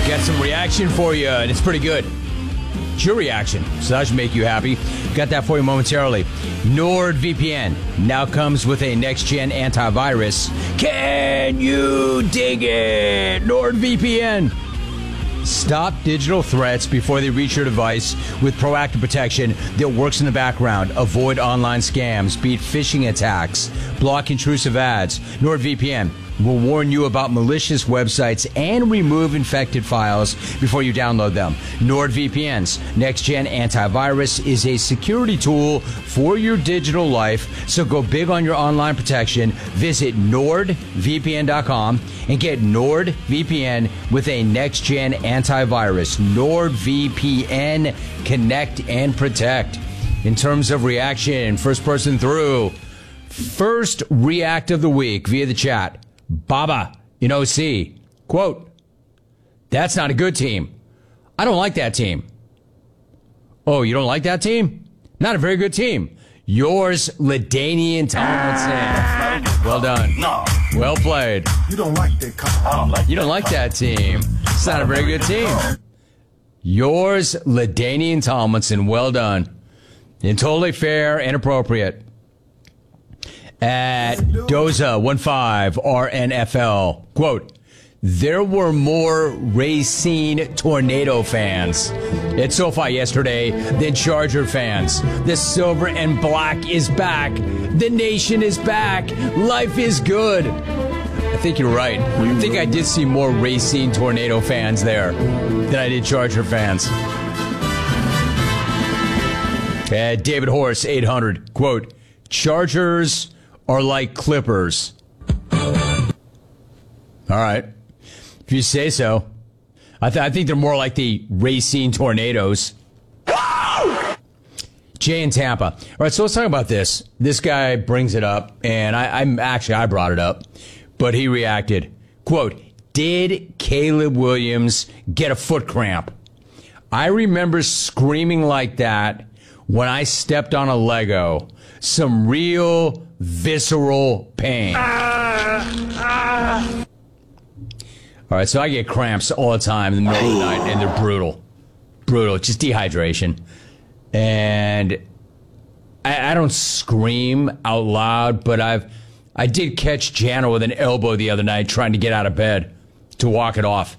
Got some reaction for you, and it's pretty good. It's your reaction, so that should make you happy. Got that for you momentarily. NordVPN now comes with a next-gen antivirus. Can you dig it? NordVPN. Stop digital threats before they reach your device with proactive protection that works in the background. Avoid online scams, beat phishing attacks, block intrusive ads. NordVPN will warn you about malicious websites and remove infected files before you download them. NordVPN's next-gen antivirus is a security tool for your digital life, so go big on your online protection. Visit NordVPN.com and get NordVPN with a next-gen antivirus. NordVPN, connect and protect. In terms of reaction, first person through. First react of the week via the chat. Baba in OC. Quote, that's not a good team. I don't like that team. Oh, you don't like that team? Not a very good team. Yours, LaDainian Tomlinson. Well done. No. Well played. You don't like that. You don't like that team. It's not a very good team. Yours, LaDainian Tomlinson. Well done. And totally fair and appropriate. At Doza15 RNFL, quote, there were more Racine Tornado fans at SoFi yesterday than Charger fans. The silver and black is back. The nation is back. Life is good. I think you're right. I think I did see more Racine Tornado fans there than I did Charger fans. At David Horse 800, quote, Chargers are like Clippers. All right. If you say so. I think they're more like the Racine Tornadoes. Jay in Tampa. All right, so let's talk about this. This guy brings it up, and I brought it up, but he reacted. Quote, did Caleb Williams get a foot cramp? I remember screaming like that when I stepped on a Lego. Some real visceral pain. All right, so I get cramps all the time in the middle of the night, and they're brutal. Brutal, just dehydration. And I don't scream out loud, but I did catch Jana with an elbow the other night trying to get out of bed to walk it off.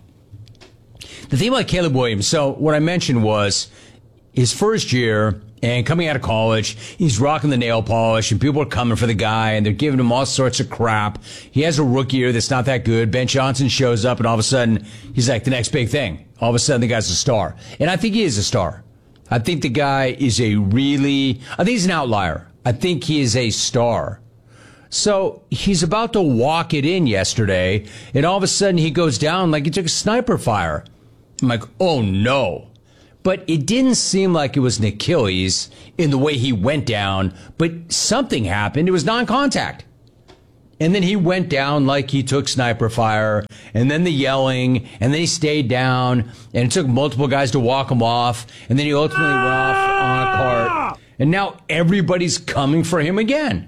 The thing about Caleb Williams, so what I mentioned was his first year, and coming out of college, he's rocking the nail polish, and people are coming for the guy, and they're giving him all sorts of crap. He has a rookie year that's not that good. Ben Johnson shows up, and all of a sudden, he's like the next big thing. All of a sudden, the guy's a star. And I think he is a star. I think the guy is I think he's an outlier. I think he is a star. So he's about to walk it in yesterday, and all of a sudden, he goes down like he took a sniper fire. I'm like, oh, no. But it didn't seem like it was an Achilles in the way he went down, but something happened. It was non-contact. And then he went down like he took sniper fire, and then the yelling, and then he stayed down, and it took multiple guys to walk him off, and then he ultimately went off on a cart. And now everybody's coming for him again.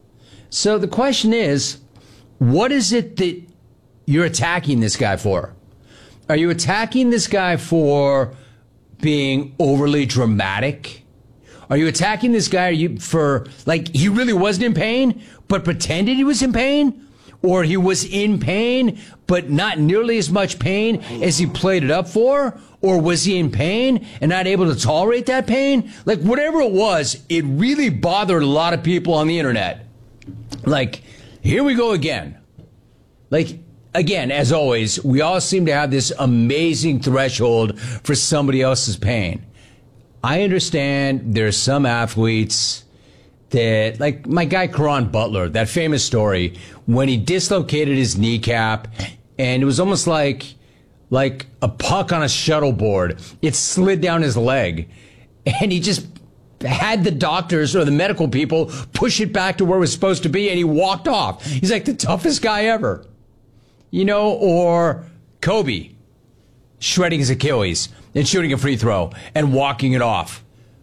So the question is, what is it that you're attacking this guy for? Are you attacking this guy for being overly dramatic? Are you attacking this guy for, like, he really wasn't in pain, but pretended he was in pain? Or he was in pain, but not nearly as much pain as he played it up for? Or was he in pain and not able to tolerate that pain? Like, whatever it was, it really bothered a lot of people on the internet. Like, here we go again. Like, again, as always, we all seem to have this amazing threshold for somebody else's pain. I understand there's some athletes that, like my guy Caron Butler, that famous story, when he dislocated his kneecap, and it was almost like a puck on a shuttleboard. It slid down his leg, and he just had the doctors or the medical people push it back to where it was supposed to be, and he walked off. He's like the toughest guy ever. You know, or Kobe shredding his Achilles and shooting a free throw and walking it off.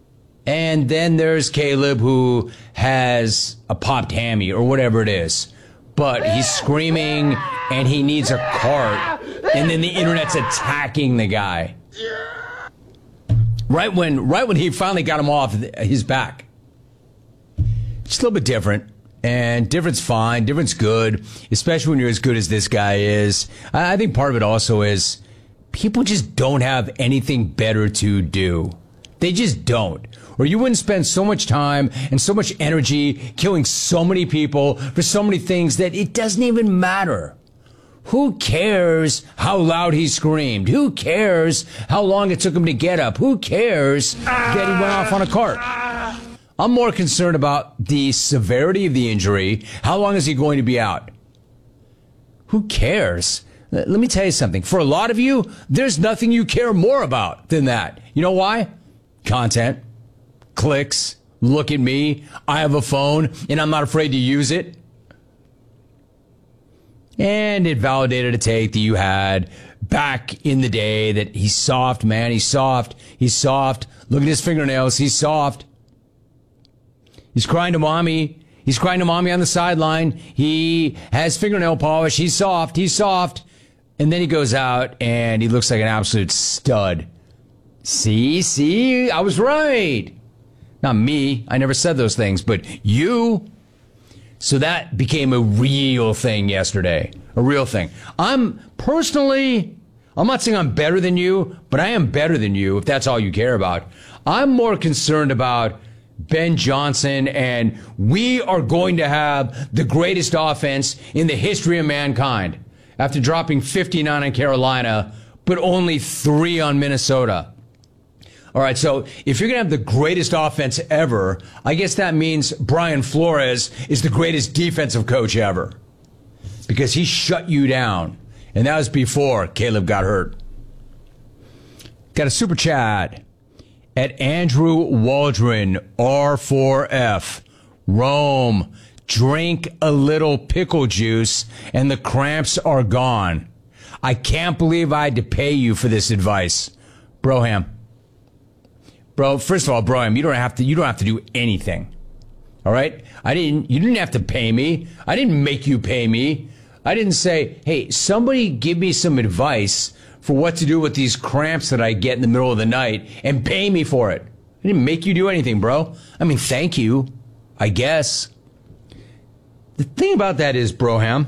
And then there's Caleb, who has a popped hammy or whatever it is. But he's screaming and he needs a cart And then the internet's attacking the guy. Right when he finally got him off his back. Just a little bit different. And different's fine. Different's good. Especially when you're as good as this guy is. I think part of it also is people just don't have anything better to do. They just don't. Or you wouldn't spend so much time and so much energy killing so many people for so many things that it doesn't even matter. Who cares how loud he screamed? Who cares how long it took him to get up? Who cares that he went off on a cart? I'm more concerned about the severity of the injury. How long is he going to be out? Who cares? Let me tell you something. For a lot of you, there's nothing you care more about than that. You know why? Content, clicks, look at me. I have a phone and I'm not afraid to use it. And it validated a take that you had back in the day that he's soft, man. He's soft. He's soft. Look at his fingernails. He's soft. He's crying to mommy. He's crying to mommy on the sideline. He has fingernail polish. He's soft. He's soft. And then he goes out and he looks like an absolute stud. See, I was right. Not me. I never said those things, but you. So that became a real thing yesterday. A real thing. I'm not saying I'm better than you, but I am better than you if that's all you care about. I'm more concerned about Ben Johnson, and we are going to have the greatest offense in the history of mankind after dropping 59 on Carolina, but only 3 on Minnesota. All right, so if you're going to have the greatest offense ever, I guess that means Brian Flores is the greatest defensive coach ever because he shut you down, and that was before Caleb got hurt. Got a super chat at Andrew Waldron, R4F. Rome, drink a little pickle juice and the cramps are gone. I can't believe I had to pay you for this advice. Broham. Bro, first of all, Broham, you don't have to do anything. All right? You didn't have to pay me. I didn't make you pay me. I didn't say, hey, somebody give me some advice for what to do with these cramps that I get in the middle of the night and pay me for it. I didn't make you do anything, bro. I mean, thank you, I guess. The thing about that is, Broham,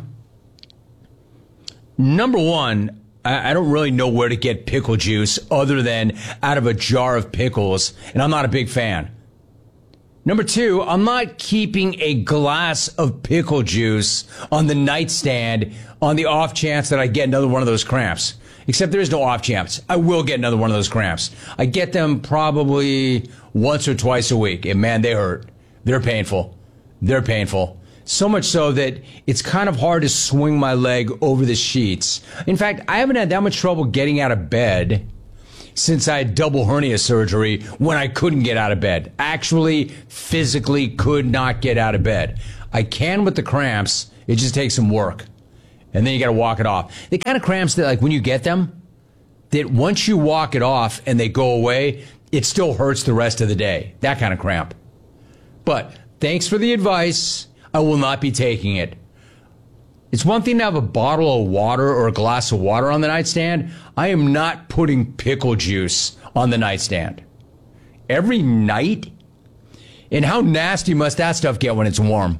number one, I don't really know where to get pickle juice other than out of a jar of pickles, and I'm not a big fan. Number two, I'm not keeping a glass of pickle juice on the nightstand on the off chance that I get another one of those cramps. Except there is no off chance. I will get another one of those cramps. I get them probably once or twice a week. And man, they hurt. They're painful. They're painful. So much so that it's kind of hard to swing my leg over the sheets. In fact, I haven't had that much trouble getting out of bed since I had double hernia surgery when I couldn't get out of bed. Actually, physically could not get out of bed. I can with the cramps. It just takes some work. And then you got to walk it off. The kind of cramps that, like, when you get them, that once you walk it off and they go away, it still hurts the rest of the day. That kind of cramp. But thanks for the advice. I will not be taking it. It's one thing to have a bottle of water or a glass of water on the nightstand. I am not putting pickle juice on the nightstand. Every night? And how nasty must that stuff get when it's warm?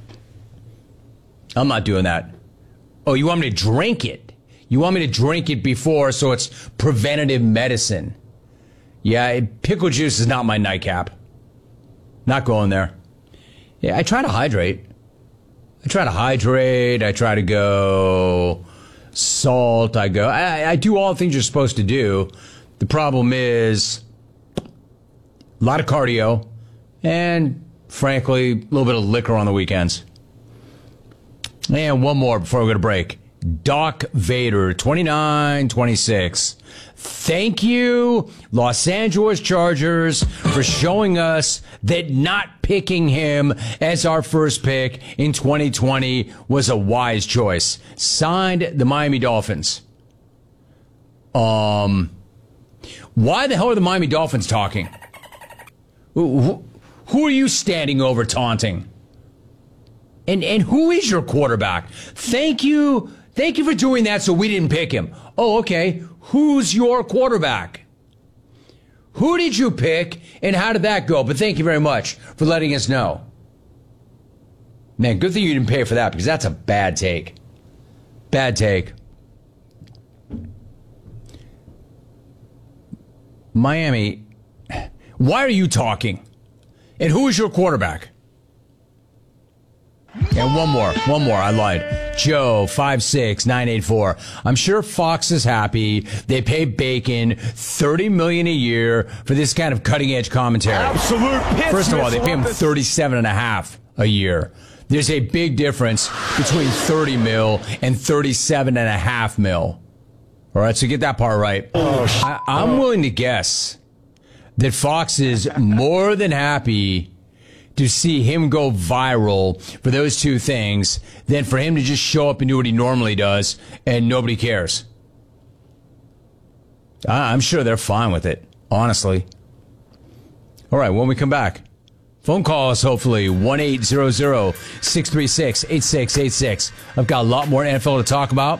I'm not doing that. Oh, you want me to drink it? You want me to drink it before so it's preventative medicine? Yeah, pickle juice is not my nightcap. Not going there. Yeah, I try to hydrate. I try to go salt. I do all the things you're supposed to do. The problem is a lot of cardio and, frankly, a little bit of liquor on the weekends. And one more before we go to break. Doc Vader, 2926. Thank you, Los Angeles Chargers, for showing us that not picking him as our first pick in 2020 was a wise choice. Signed, the Miami Dolphins. Why the hell are the Miami Dolphins talking? Who are you standing over taunting? And who is your quarterback? Thank you Thank you for doing that so we didn't pick him. Oh, okay. Who's your quarterback? Who did you pick and how did that go? But thank you very much for letting us know. Man, good thing you didn't pay for that because that's a bad take. Bad take. Miami, why are you talking? And who is your quarterback? And one more, I lied. Joe, 56984. I'm sure Fox is happy. They pay Bacon $30 million a year for this kind of cutting edge commentary. Absolute piss. First of all, they pay him $37.5 a year. There's a big difference between $30 mil and $37.5 mil. All right, so get that part right. I'm willing to guess that Fox is more than happy to see him go viral for those two things than for him to just show up and do what he normally does and nobody cares. I'm sure they're fine with it, honestly. All right, when we come back, phone call us, hopefully, 1-800-636-8686. I've got a lot more NFL to talk about.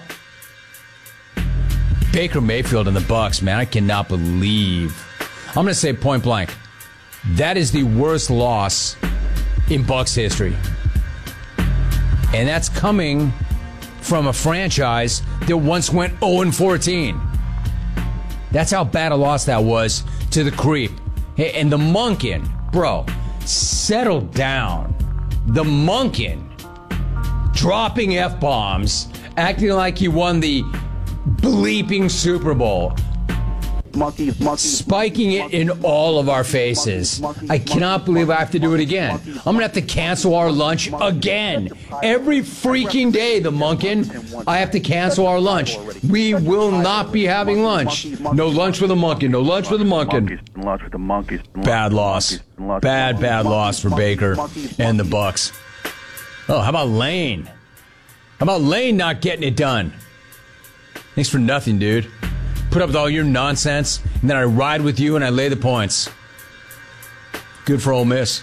Baker Mayfield and the Bucs, man, I cannot believe. I'm going to say point blank, that is the worst loss in Bucs history. And that's coming from a franchise that once went 0-14. That's how bad a loss that was to the creep. Hey, and the Monken, bro, settle down. The Monken dropping F-bombs, acting like he won the bleeping Super Bowl. Spiking it in all of our faces. I cannot believe I have to do it again. I'm going to have to cancel our lunch again. Every freaking day, the Monken, I have to cancel our lunch. We will not be having lunch. No lunch with a Monken. No lunch with a Monken. Bad loss. Bad loss for Baker and the Bucs. Oh, how about Lane? How about Lane not getting it done? Thanks for nothing, dude. Put up with all your nonsense, and then I ride with you and I lay the points. Good for Ole Miss.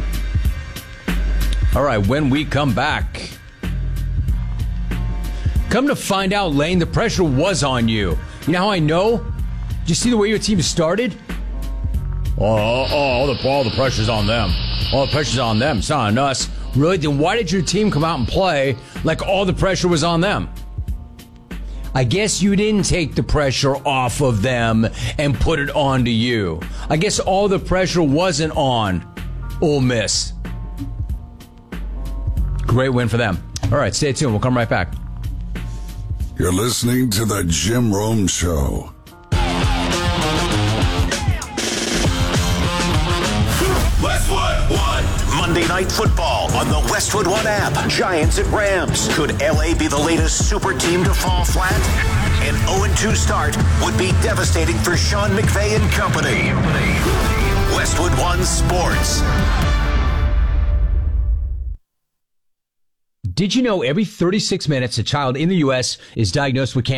All right, when we come back, come to find out, Lane, the pressure was on you. You know how I know? Did you see the way your team started? All the pressure's on them. All the pressure's on them. It's not on us. Really? Then why did your team come out and play like all the pressure was on them? I guess you didn't take the pressure off of them and put it onto you. I guess all the pressure wasn't on Ole Miss. Great win for them. All right, stay tuned. We'll come right back. You're listening to The Jim Rome Show. Westwood One. Monday Night Football on the Westwood One app. Giants at Rams. Could LA be the latest super team to fall flat? An 0-2 start would be devastating for Sean McVay and company. Westwood One Sports. Did you know every 36 minutes a child in the U.S. is diagnosed with cancer?